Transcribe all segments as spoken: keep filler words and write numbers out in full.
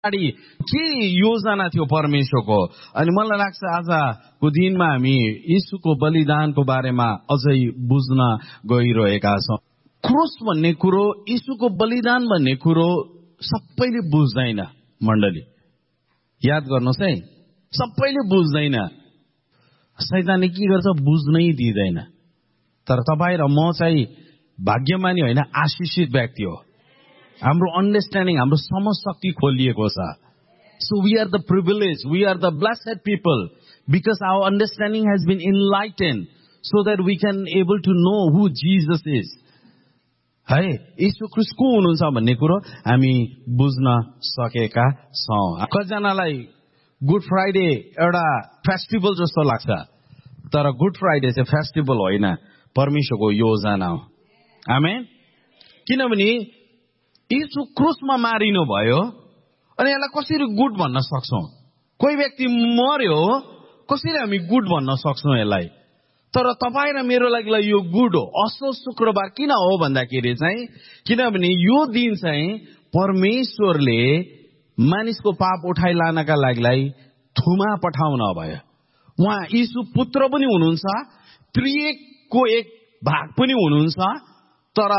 के योजना थियो परमेश्वरको। अनि मलाई लाग्छ आजको दिनमा हामी यीशुको बलिदानको बारेमा अझै बुझ्न गइरहेका छौँ। क्रुस भन्ने कुरो, यीशुको बलिदान भन्ने कुरो सबैले बुझ्दैन मण्डली, याद गर्नुहोस् है, सबैले बुझ्दैन। शैतानले के गर्छ, बुझ्नै दिँदैन। तर तपाईँ र म चाहिँ भाग्यमानी होइन, आशिषित व्यक्ति हो। हाम्रो अन्डरस्ट्यान्डिङ, हाम्रो समझ शक्ति खोलिएको छ। So we are the privilege, we are the blessed people because our understanding has been enlighten so that we can able to know who Jesus is. है, यीशु ख्रीष्ट को हुनुहुन्छ भन्ने कुरो हामी बुझ्न सकेका छौँ। कतिजनालाई गुड फ्राइडे एउटा फेस्टिभल जस्तो लाग्छ, तर गुड फ्राइडे चाहिँ फेस्टिभल होइन, परमेश्वरको योजना हो। आमेन। किनभने यीशु क्रुसमा मारिनु भयो, अनि यसलाई कसरी गुड भन्न सक्छौँ? कोही व्यक्ति मर्यो, कसरी हामी गुड भन्न सक्छौँ यसलाई? तर तपाईँ र मेरो लागि यो गुड हो। असल शुक्रबार किन हो भन्दाखेरि चाहिँ, किनभने यो दिन चाहिँ परमेश्वरले मानिसको पाप उठाइ लानका लागि थुमा पठाउन भयो। उहाँ यीशु पुत्र पनि हुनुहुन्छ, त्रिएकको एक भाग पनि हुनुहुन्छ। तर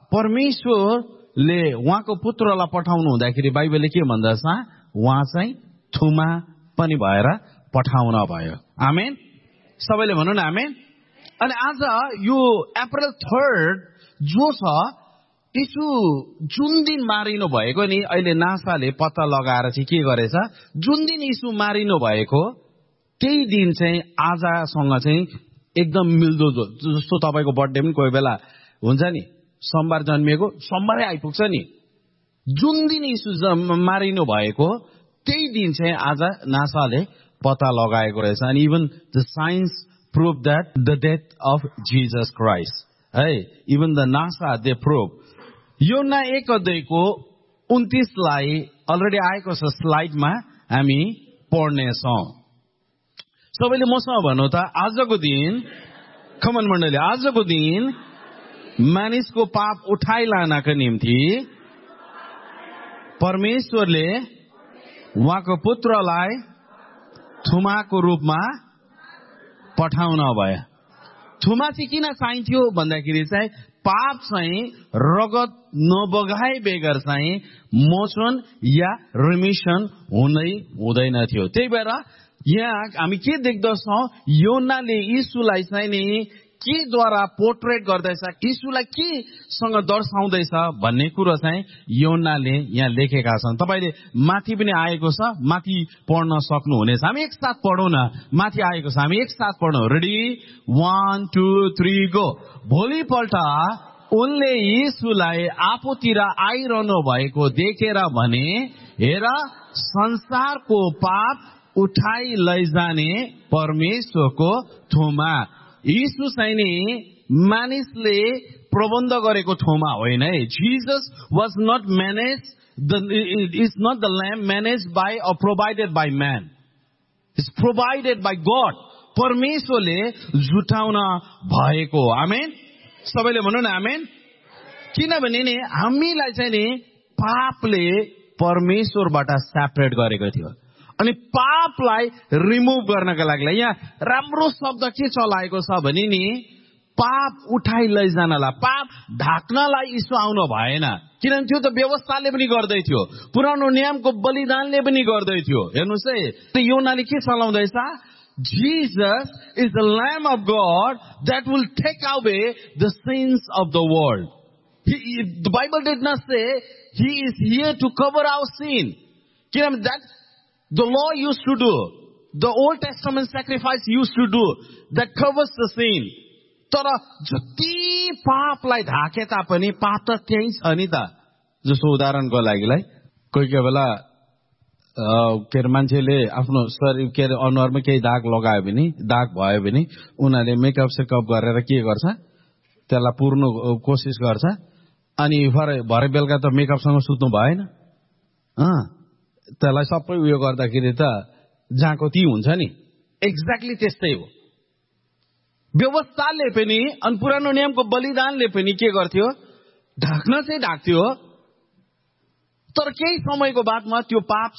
परमेश्वरले उहाँको पुत्रलाई पठाउनु हुँदाखेरि बाइबलले के भन्दछ, उहाँ चाहिँ थुमा पनि भएर पठाउन भयो। आमेन। सबैले भन्नु न आमेन। अनि आज यो अप्रिल थर्ड जो छ, यीशु जुन दिन मारिनु भएको नि, अहिले नासाले पत्ता लगाएर चाहिँ के गरेछ, जुन दिन यीशु मारिनु भएको त्यही दिन चाहिँ आजसँग चाहिँ एकदम मिल्दो। जस्तो तपाईँको बर्थडे पनि कोही बेला हुन्छ नि, सोमबार जन्मिएको सोमबारै आइपुग्छ नि। जुन दिन यीशु मारिनु भएको त्यही दिन चाहिँ आज नासाले पत्ता लगाएको रहेछ। अनि even the science prove that the death of Jesus Christ, है, even the NASA they prove. योना एक अध्यायको उन्तिसलाई अलरेडी आएको छ स्लाइडमा, हामी पढ्नेछौँ। सबैले मसँग भन्नु त, आजको दिन, खमन मण्डली, आजको दिन मानिसको पाप उठाइ लानका निम्ति परमेश्वरले उहाँको पुत्रलाई थुमाको रूपमा पठाउन भयो। थुमा चाहिँ किन चाहिन्थ्यो भन्दाखेरि चाहिँ पाप चाहिँ रगत नबगाए बेगर चाहिँ मोचन या रिमिसन हुनै हुँदैन थियो। त्यही भएर यहाँ हामी के देख्दछौँ, योनाले यीशुलाई चाहिँ नि के द्वारा पोर्ट्रेट गर्दैछ, यीशुलाई केसँग दर्शाउँदैछ भन्ने कुरो चाहिँ योनाले यहाँ लेखेका छन्। तपाईँले माथि पनि आएको छ, माथि पढ्न सक्नुहुनेछ। हामी एक साथ पढौँ न, माथि आएको छ, हामी एक साथ पढौँ। Ready, one two three go. भोलिपल्ट उनले यीशुलाई आफूतिर आइरहनु भएको देखेर भने, हेर, संसारको पाप उठाइ लैजाने परमेश्वरको थुमा। यीशु चाहिँ नि मानिसले प्रबन्ध गरेको थुमा होइन है। Jesus was not manage, is not the ल्याम्ब manage by or provided by man, is provided by God. परमेश्वरले जुटाउन भएको। आमेन। सबैले भन्नु न आमेन। किनभने नि हामीलाई चाहिँ नि पापले परमेश्वरबाट सेपरेट गरेको थियो, अनि पापलाई रिमुभ गर्नका लागि यहाँ राम्रो शब्द के चलाएको छ भने नि, पाप उठाइ लैजानलाई, पाप ढाक्नलाई यीशु आउनु भएन। किनभने त्यो त व्यवस्थाले पनि गर्दै थियो, पुरानो नियमको बलिदानले पनि गर्दै थियो। हेर्नुहोस् है, योनाले के चलाउँदैछ, Jesus is the Lamb of God that will take away the sins of the world. He, the Bible did not say He is here to cover our sin. That the law used to do, the Old Testament sacrifice used to do, that covers the sin. तर जति पापलाई ढाके तापनि पाप त त्यही छ नि त। जस्तो उदाहरणको लागिलाई कोही कोही बेला के अरे मान्छेले आफ्नो शरीर के अरे अनुहारमा केही दाग लगायो भने, दाग भयो भने उनीहरूले मेकअप सेकअप गरेर के गर्छ, त्यसलाई पुर्नु कोसिस गर्छ। अनि भरे बेलुका त मेकअपसँग सुत्नु भएन, त्यसलाई सबै उयो गर्दाखेरि त जहाँको ती हुन्छ नि। एक्ज्याक्टली त्यस्तै हो। व्यवस्थाले पनि अनि पुरानो नियमको बलिदानले पनि के गर्थ्यो, ढाक्न चाहिँ ढाक्थ्यो, तर केही समयको बादमा त्यो पाप